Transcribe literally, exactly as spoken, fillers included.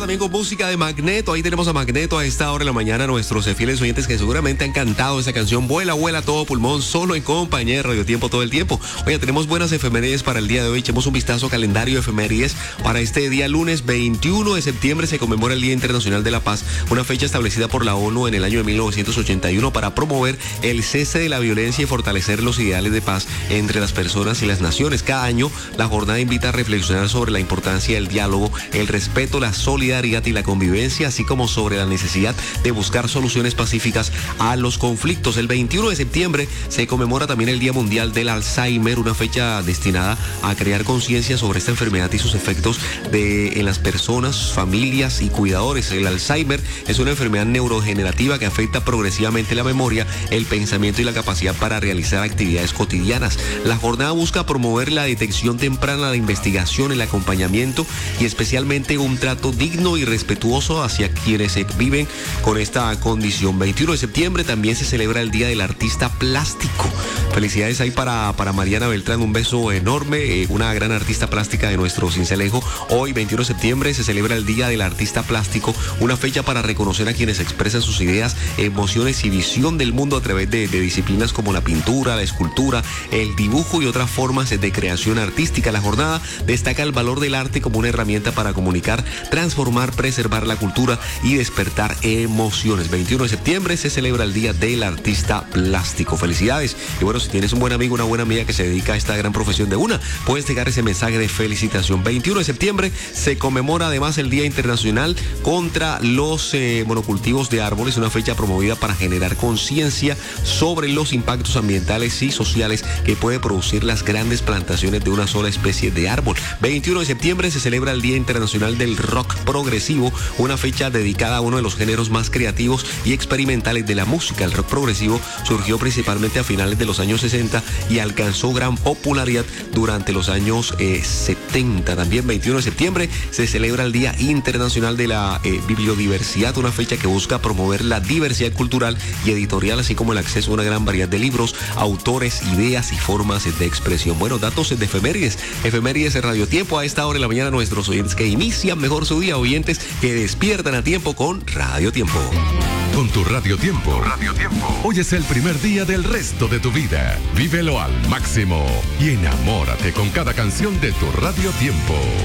También con música de Magneto. Ahí tenemos a Magneto a esta hora de la mañana. Nuestros fieles oyentes que seguramente han cantado esa canción. Vuela, vuela a todo pulmón, solo en compañía de Radio Tiempo todo el tiempo. Oye, tenemos buenas efemérides para el día de hoy. Echemos un vistazo al calendario de efemérides. Para este día lunes veintiuno de septiembre se conmemora el Día Internacional de la Paz, una fecha establecida por la ONU en el año de mil novecientos ochenta y uno para promover el cese de la violencia y fortalecer los ideales de paz entre las personas y las naciones. Cada año la jornada invita a reflexionar sobre la importancia del diálogo, el respeto, la solidaridad y la convivencia, así como sobre la necesidad de buscar soluciones pacíficas a los conflictos. El veintiuno de septiembre se conmemora también el Día Mundial del Alzheimer, una fecha destinada a crear conciencia sobre esta enfermedad y sus efectos de, en las personas, familias y cuidadores. El Alzheimer es una enfermedad neurodegenerativa que afecta progresivamente la memoria, el pensamiento y la capacidad para realizar actividades cotidianas. La jornada busca promover la detección temprana, la investigación, el acompañamiento y especialmente un trato digno y respetuoso hacia quienes viven con esta condición. veintiuno de septiembre también se celebra el Día del Artista Plástico. Felicidades ahí para, para Mariana Beltrán, un beso enorme, eh, una gran artista plástica de nuestro Cincelejo. Hoy, veintiuno de septiembre, se celebra el Día del Artista Plástico, una fecha para reconocer a quienes expresan sus ideas, emociones y visión del mundo a través de, de disciplinas como la pintura, la escultura, el dibujo y otras formas de creación artística. La jornada destaca el valor del arte como una herramienta para comunicar, transformar, preservar la cultura y despertar emociones. veintiuno de septiembre se celebra el Día del Artista Plástico. Felicidades. Y bueno, si tienes un buen amigo, una buena amiga que se dedica a esta gran profesión de una, puedes dejar ese mensaje de felicitación. veintiuno de septiembre se conmemora además el Día Internacional contra los eh, monocultivos de árboles, una fecha promovida para generar conciencia sobre los impactos ambientales y sociales que puede producir las grandes plantaciones de una sola especie de árbol. veintiuno de septiembre se celebra el Día Internacional del Rock Progresivo, una fecha dedicada a uno de los géneros más creativos y experimentales de la música. El rock progresivo surgió principalmente a finales de los años sesenta y alcanzó gran popularidad durante los años eh, setenta. También veintiuno de septiembre se celebra el Día Internacional de la eh, Bibliodiversidad, una fecha que busca promover la diversidad cultural y editorial, así como el acceso a una gran variedad de libros, autores, ideas y formas de expresión. Bueno, datos de efemérides, efemérides en Radio Tiempo a esta hora de la mañana, nuestros oyentes que inician mejor su día, oyentes que despiertan a tiempo con Radio Tiempo. Con tu Radio Tiempo. Radio Tiempo. Hoy es el primer día del resto de tu vida. Vívelo al máximo y enamórate con cada canción de tu Radio Tiempo.